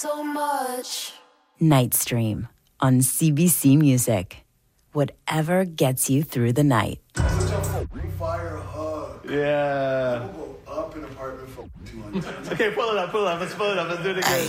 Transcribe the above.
So much. Night Stream on CBC Music. Whatever gets you through the night. Fire hug. Yeah. We'll go up an apartment for 200. Okay, pull it up. Let's pull it up. Let's do it again.